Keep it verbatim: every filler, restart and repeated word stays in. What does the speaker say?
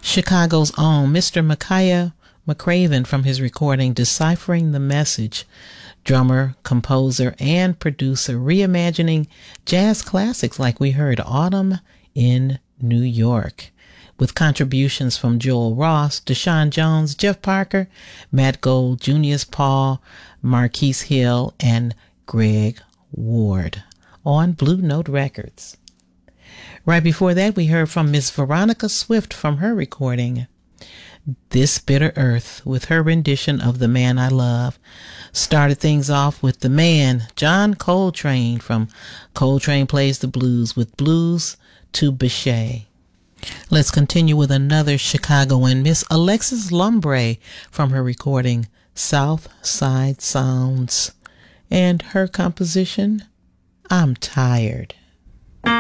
Chicago's own Mister Micaiah McCraven from his recording Deciphering the Message, drummer, composer, and producer, reimagining jazz classics like we heard Autumn in New York, with contributions from Joel Ross, Deshaun Jones, Jeff Parker, Matt Gold, Junius Paul, Marquise Hill, and Greg Ward on Blue Note Records. Right before that, we heard from Miss Veronica Swift from her recording This Bitter Earth with her rendition of The Man I Love. Started things off with the man, John Coltrane from Coltrane Plays the Blues with Blues to Bechet. Let's continue with another Chicagoan, Miss Alexis Lumbre from her recording South Side Sounds and her composition, I'm Tired.